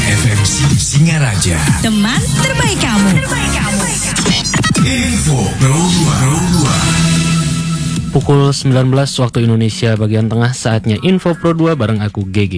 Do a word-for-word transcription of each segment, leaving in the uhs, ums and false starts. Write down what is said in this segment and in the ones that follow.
F M Singaraja. Teman terbaik kamu. Terbaik kamu. Info Pro dua. Pukul sembilan belas waktu Indonesia bagian tengah, saatnya Info Pro dua bareng aku G G.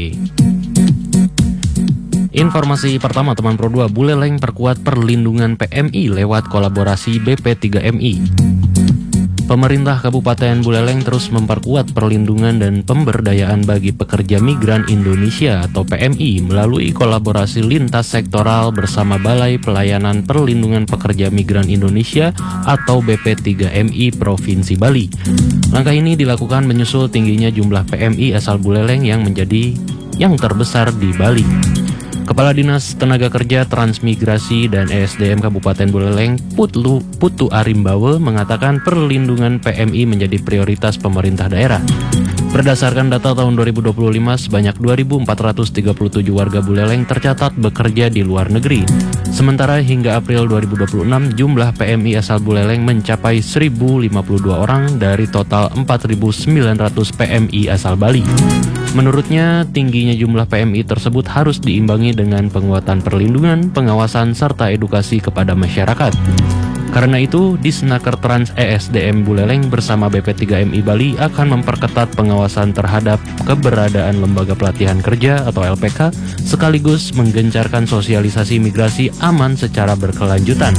Informasi pertama teman Pro dua, Buleleng perkuat perlindungan P M I lewat kolaborasi B P tiga M I. Pemerintah Kabupaten Buleleng terus memperkuat perlindungan dan pemberdayaan bagi pekerja migran Indonesia atau P M I melalui kolaborasi lintas sektoral bersama Balai Pelayanan Perlindungan Pekerja Migran Indonesia atau B P tiga M I Provinsi Bali. Langkah ini dilakukan menyusul tingginya jumlah P M I asal Buleleng yang menjadi yang terbesar di Bali. Kepala Dinas Tenaga Kerja, Transmigrasi, dan E S D M Kabupaten Buleleng, Putlu, Putu Arimbawe, mengatakan perlindungan P M I menjadi prioritas pemerintah daerah. Berdasarkan data tahun dua ribu dua puluh lima, sebanyak dua ribu empat ratus tiga puluh tujuh warga Buleleng tercatat bekerja di luar negeri. Sementara hingga April dua ribu dua puluh enam, jumlah P M I asal Buleleng mencapai seribu lima puluh dua orang dari total empat ribu sembilan ratus P M I asal Bali. Menurutnya, tingginya jumlah P M I tersebut harus diimbangi dengan penguatan perlindungan, pengawasan, serta edukasi kepada masyarakat. Karena itu, Disnaker Trans E S D M Buleleng bersama B P tiga M I Bali akan memperketat pengawasan terhadap keberadaan lembaga pelatihan kerja atau L P K, sekaligus menggencarkan sosialisasi migrasi aman secara berkelanjutan.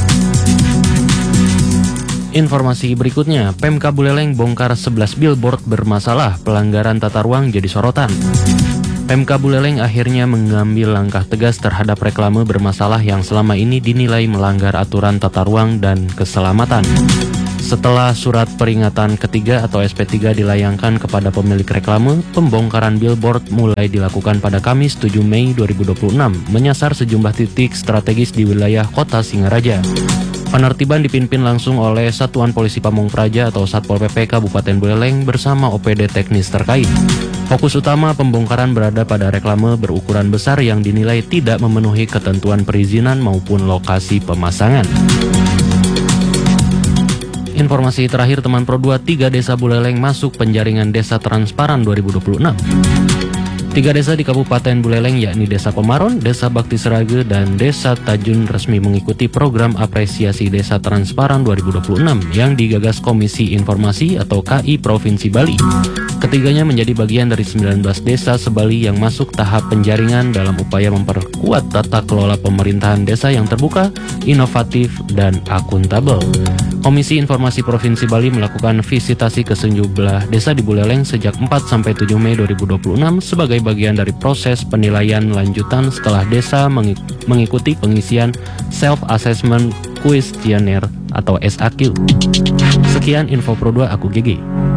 Informasi berikutnya, Pemka Buleleng bongkar sebelas billboard bermasalah, pelanggaran tata ruang jadi sorotan. Pemka Buleleng akhirnya mengambil langkah tegas terhadap reklame bermasalah yang selama ini dinilai melanggar aturan tata ruang dan keselamatan. Setelah surat peringatan ketiga atau S P tiga dilayangkan kepada pemilik reklame, pembongkaran billboard mulai dilakukan pada Kamis tujuh Mei dua ribu dua puluh enam, menyasar sejumlah titik strategis di wilayah kota Singaraja. Penertiban dipimpin langsung oleh Satuan Polisi Pamong Praja atau Satpol P P Kabupaten Buleleng bersama O P D teknis terkait. Fokus utama pembongkaran berada pada reklame berukuran besar yang dinilai tidak memenuhi ketentuan perizinan maupun lokasi pemasangan. Informasi terakhir teman Pro dua, tiga desa Buleleng masuk penjaringan Desa Transparan dua ribu dua puluh enam. Tiga desa di Kabupaten Buleleng yakni Desa Pemaron, Desa Bakti Serage, dan Desa Tajun resmi mengikuti program apresiasi Desa Transparan dua ribu dua puluh enam yang digagas Komisi Informasi atau K I Provinsi Bali. Ketiganya menjadi bagian dari sembilan belas desa se-Bali yang masuk tahap penjaringan dalam upaya memperkuat tata kelola pemerintahan desa yang terbuka, inovatif, dan akuntabel. Komisi Informasi Provinsi Bali melakukan visitasi ke sejumlah desa di Buleleng sejak empat sampai tujuh Mei dua ribu dua puluh enam sebagai bagian dari proses penilaian lanjutan setelah desa mengikuti pengisian Self-Assessment Questionnaire atau S A Q. Sekian Info Pro dua, aku G G.